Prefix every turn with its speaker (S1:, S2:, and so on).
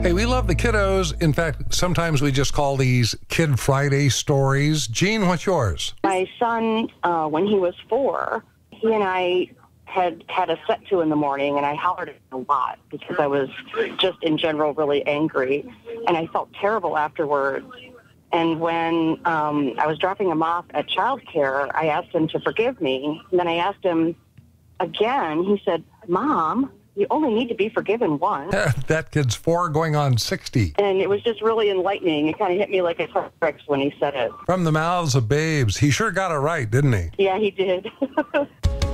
S1: Hey, we love the kiddos. In fact, sometimes we just call these Kid Friday stories. Jean, what's yours?
S2: My son, when he was 4, he and I had a set to in the morning, and I hollered at him a lot because I was just in general really angry, and I felt terrible afterwards. And when I was dropping him off at childcare, I asked him to forgive me. And then I asked him again. He said, "Mom, you only need to be forgiven once."
S1: That kid's 4 going on 60.
S2: And it was just really enlightening. It kind of hit me like a ton of bricks when he said it.
S1: From the mouths of babes. He sure got it right, didn't he?
S2: Yeah, he did.